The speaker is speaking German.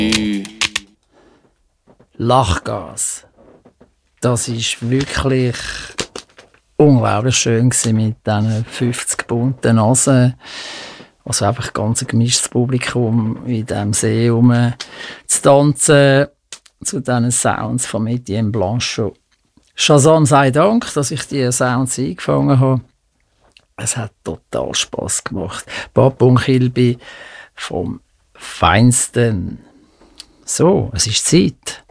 Lachgas. Das ist wirklich unglaublich schön gewesen mit diesen 50 bunten Nasen. Also einfach ganz ein gemischtes Publikum in diesem See rum zu tanzen zu diesen Sounds von Etienne Blanchot. Shazam sei Dank, dass ich diese Sounds eingefangen habe. Es hat total Spass gemacht. Papa und Kilby vom Feinsten. So, es ist Zeit